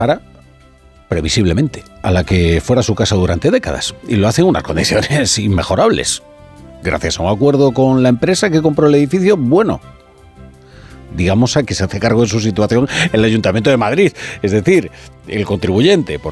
para, previsiblemente, a la que fuera su casa durante décadas. Y lo hace en unas condiciones inmejorables. Gracias a un acuerdo con la empresa que compró el edificio, bueno, digamos a que se hace cargo de su situación el Ayuntamiento de Madrid, es decir, el contribuyente,